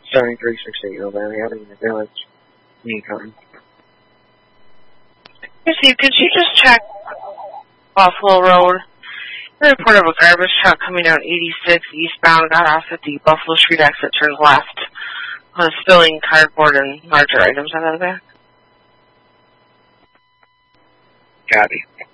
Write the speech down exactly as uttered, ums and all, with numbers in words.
seventy-three sixty-eight November Avenue in the Village, Yukon. Steve, could you just check Buffalo Road? The report of a garbage truck coming down eighty-six eastbound got off at the Buffalo Street exit, turned left, uh, spilling cardboard and larger items out of the back. Copy.